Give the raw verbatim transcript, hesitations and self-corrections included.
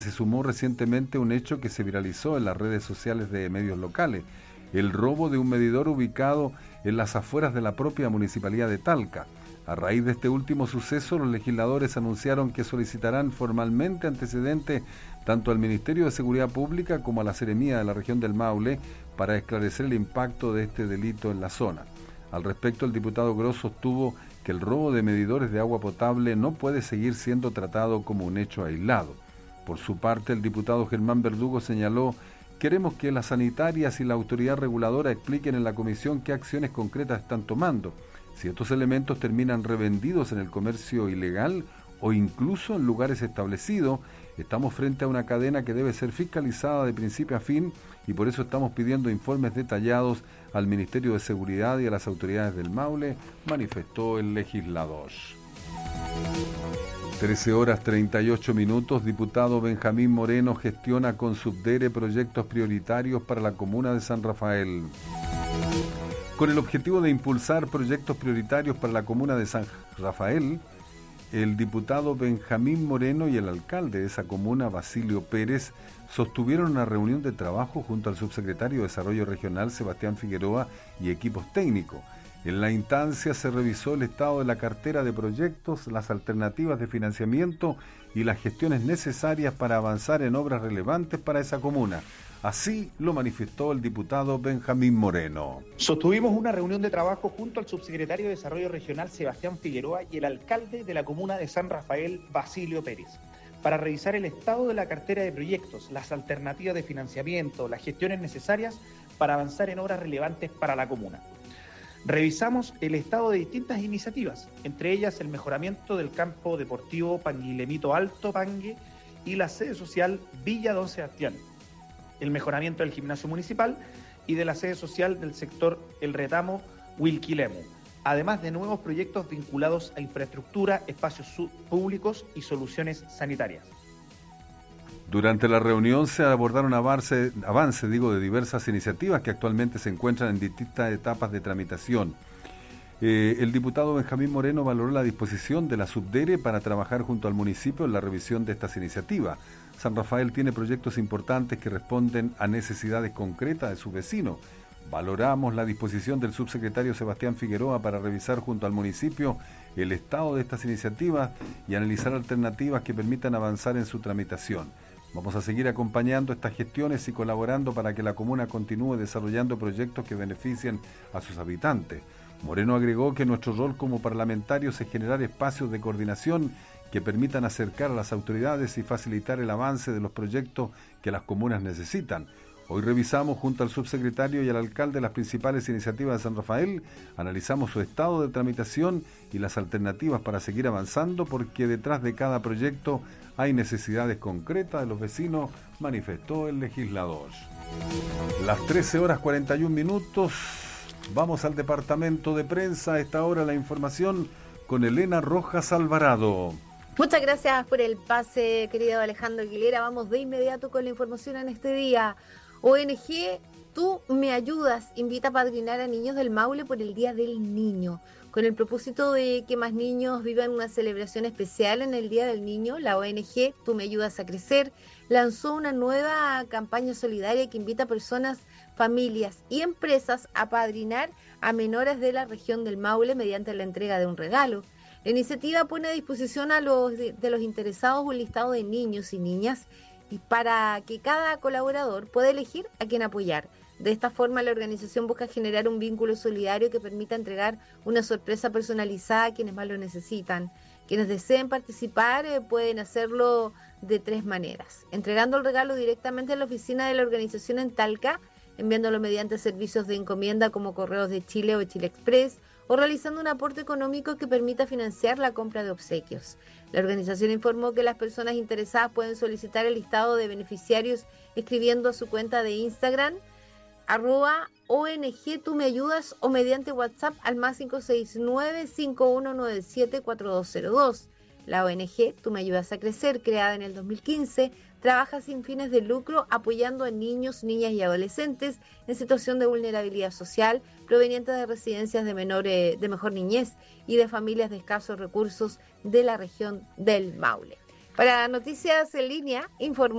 Se sumó recientemente un hecho que se viralizó en las redes sociales de medios locales, el robo de un medidor ubicado en las afueras de la propia Municipalidad de Talca. A raíz de este último suceso, los legisladores anunciaron que solicitarán formalmente antecedentes tanto al Ministerio de Seguridad Pública como a la Seremía de la región del Maule para esclarecer el impacto de este delito en la zona. Al respecto, el diputado Gross sostuvo que el robo de medidores de agua potable no puede seguir siendo tratado como un hecho aislado. Por su parte, el diputado Germán Verdugo señaló: queremos que las sanitarias y la autoridad reguladora expliquen en la comisión qué acciones concretas están tomando, si estos elementos terminan revendidos en el comercio ilegal o incluso en lugares establecidos. Estamos frente a una cadena que debe ser fiscalizada de principio a fin y por eso estamos pidiendo informes detallados al Ministerio de Seguridad y a las autoridades del Maule, manifestó el legislador. trece horas treinta y ocho minutos, diputado Benjamín Moreno gestiona con Subdere proyectos prioritarios para la comuna de San Rafael. Con el objetivo de impulsar proyectos prioritarios para la comuna de San Rafael, el diputado Benjamín Moreno y el alcalde de esa comuna, Basilio Pérez, sostuvieron una reunión de trabajo junto al subsecretario de Desarrollo Regional, Sebastián Figueroa, y equipos técnicos. En la instancia se revisó el estado de la cartera de proyectos, las alternativas de financiamiento y las gestiones necesarias para avanzar en obras relevantes para esa comuna. Así lo manifestó el diputado Benjamín Moreno. Sostuvimos una reunión de trabajo junto al subsecretario de Desarrollo Regional, Sebastián Figueroa, y el alcalde de la comuna de San Rafael, Basilio Pérez, para revisar el estado de la cartera de proyectos, las alternativas de financiamiento, las gestiones necesarias para avanzar en obras relevantes para la comuna. Revisamos el estado de distintas iniciativas, entre ellas el mejoramiento del campo deportivo Panguilemito Alto Pangue y la sede social Villa Don Sebastián, el mejoramiento del gimnasio municipal y de la sede social del sector El Retamo Wilquilemu, además de nuevos proyectos vinculados a infraestructura, espacios públicos y soluciones sanitarias. Durante la reunión se abordaron avance, avance digo, de diversas iniciativas que actualmente se encuentran en distintas etapas de tramitación. Eh, el diputado Benjamín Moreno valoró la disposición de la Subdere para trabajar junto al municipio en la revisión de estas iniciativas. San Rafael tiene proyectos importantes que responden a necesidades concretas de sus vecinos. Valoramos la disposición del subsecretario Sebastián Figueroa para revisar junto al municipio el estado de estas iniciativas y analizar alternativas que permitan avanzar en su tramitación. Vamos a seguir acompañando estas gestiones y colaborando para que la comuna continúe desarrollando proyectos que beneficien a sus habitantes. Moreno agregó que nuestro rol como parlamentarios es generar espacios de coordinación que permitan acercar a las autoridades y facilitar el avance de los proyectos que las comunas necesitan. Hoy revisamos junto al subsecretario y al alcalde las principales iniciativas de San Rafael, analizamos su estado de tramitación y las alternativas para seguir avanzando, porque detrás de cada proyecto hay necesidades concretas de los vecinos, manifestó el legislador. Las trece horas cuarenta y un minutos, vamos al departamento de prensa. A esta hora la información con Elena Rojas Alvarado. Muchas gracias por el pase, querido Alejandro Aguilera. Vamos de inmediato con la información en este día. O N G Tú Me Ayudas invita a padrinar a niños del Maule por el Día del Niño. Con el propósito de que más niños vivan una celebración especial en el Día del Niño, la O N G Tú Me Ayudas a Crecer lanzó una nueva campaña solidaria que invita a personas, familias y empresas a padrinar a menores de la región del Maule mediante la entrega de un regalo. La iniciativa pone a disposición a los de, de los interesados un listado de niños y niñas y para que cada colaborador pueda elegir a quién apoyar. De esta forma, la organización busca generar un vínculo solidario que permita entregar una sorpresa personalizada a quienes más lo necesitan. Quienes deseen participar eh, pueden hacerlo de tres maneras: entregando el regalo directamente a la oficina de la organización en Talca, enviándolo mediante servicios de encomienda como Correos de Chile o Chile Express, o realizando un aporte económico que permita financiar la compra de obsequios. La organización informó que las personas interesadas pueden solicitar el listado de beneficiarios escribiendo a su cuenta de Instagram, arroba O N G Tú Me Ayudas, o mediante WhatsApp al más cinco seis nueve, cinco uno nueve siete, cuatro dos cero dos. La O N G Tú Me Ayudas a Crecer, creada en el dos mil quince, trabaja sin fines de lucro apoyando a niños, niñas y adolescentes en situación de vulnerabilidad social provenientes de residencias de, menores, de mejor niñez y de familias de escasos recursos de la región del Maule. Para Noticias en Línea, informó